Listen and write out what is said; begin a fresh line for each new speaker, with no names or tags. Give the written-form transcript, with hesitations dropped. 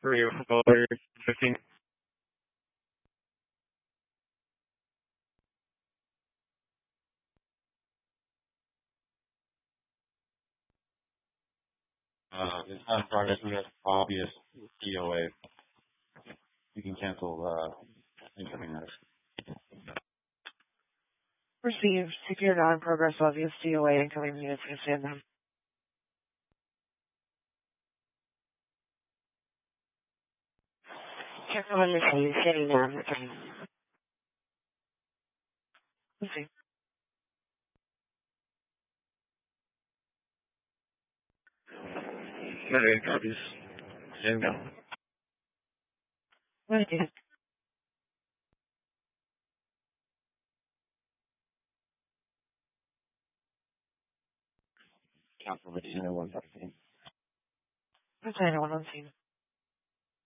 $3 15. It's not in progress. We have obvious COA. You can cancel incoming notice.
Received. Secure non-progress obvious COA incoming units can stand them. Careful on this one, sitting down. Let's see.
Medicaid copies. Stand go.
What I did.
Council Virginia 117.
That's 911 scene.